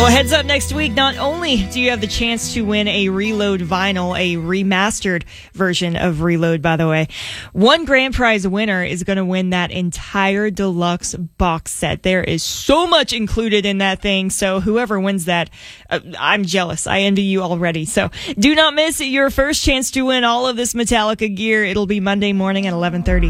Well, heads up next week, not only do you have the chance to win a Reload vinyl, a remastered version of Reload, by the way, one grand prize winner is going to win that entire deluxe box set. There is so much included in that thing, so whoever wins that, I'm jealous. I envy you already. So do not miss your first chance to win all of this Metallica gear. It'll be Monday morning at 11:30.